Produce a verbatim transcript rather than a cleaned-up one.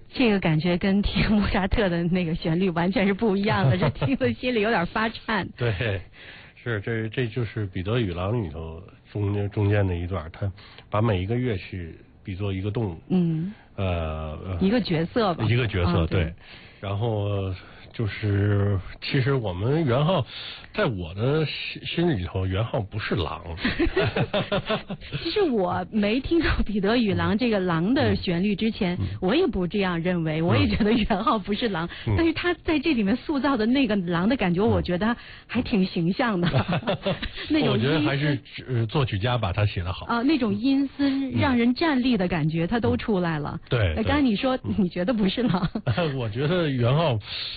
这个感觉跟听莫扎特的那个旋律完全是不一样的，这听了心里有点发颤。 对，是这这就是彼得与狼里头中间中间的一段，他把每一个乐器比作一个动物， 嗯， 呃， 一个角色吧， 一个角色、 啊、对, 对，然后。就是其实我们元昊在我的心心里头，元昊不是狼。 其实我没听到彼得与狼这个狼的旋律之前、嗯、我也不这样认为，我也觉得元昊不是狼、嗯、但是他在这里面塑造的那个狼的感觉、嗯、我觉得还挺形象的。那种我觉得还是、呃、作曲家把它写得好啊、呃，那种阴森让人站立的感觉、嗯、他都出来了。 对， 刚才你说、嗯、你觉得不是狼。 我觉得元昊